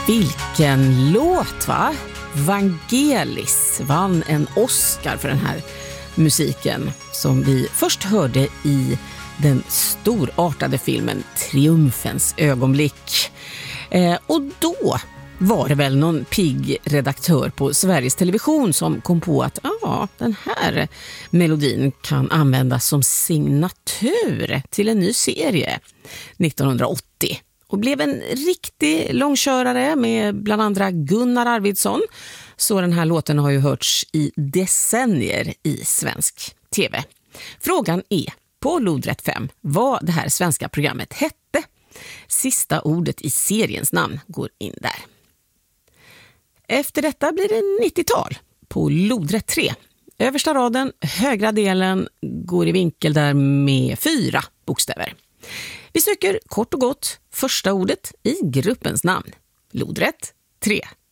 Vilken låt, va? Vangelis vann en Oscar för den här musiken som vi först hörde i den storartade filmen Triumfens ögonblick. Och då var det väl någon pigg redaktör på Sveriges Television som kom på att den här melodin kan användas som signatur till en ny serie 1980. Och blev en riktig långkörare med bland andra Gunnar Arvidsson. Så den här låten har ju hörts i decennier i svensk tv. Frågan är på Lodrätt 5 vad det här svenska programmet hette. Sista ordet i seriens namn går in där. Efter detta blir det 90-tal på Lodrätt 3. Översta raden, högra delen, går i vinkel där med 4 bokstäver. Vi söker kort och gott första ordet i gruppens namn. Lodrätt 3.